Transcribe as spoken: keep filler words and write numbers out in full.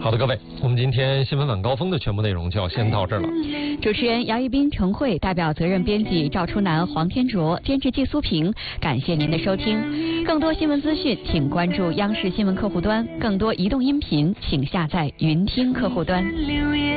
好的，各位，我们今天新闻晚高峰的全部内容就要先到这儿了。 主持人姚一斌、程慧，代表责任编辑赵初南、黄天卓，监制季苏平，感谢您的收听。更多新闻资讯，请关注央视新闻客户端；更多移动音频，请下载云听客户端。